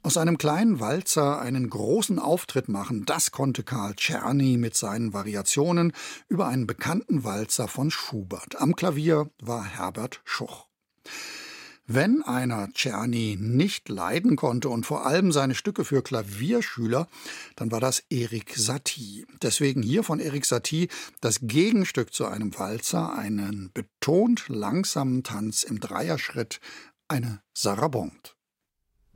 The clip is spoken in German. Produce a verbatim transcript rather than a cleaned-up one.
Aus einem kleinen Walzer einen großen Auftritt machen, das konnte Karl Czerny mit seinen Variationen über einen bekannten Walzer von Schubert. Am Klavier war Herbert Schuch. Wenn einer Czerny nicht leiden konnte und vor allem seine Stücke für Klavierschüler, dann war das Erik Satie. Deswegen hier von Erik Satie das Gegenstück zu einem Walzer, einen betont langsamen Tanz im Dreierschritt, eine Sarabande.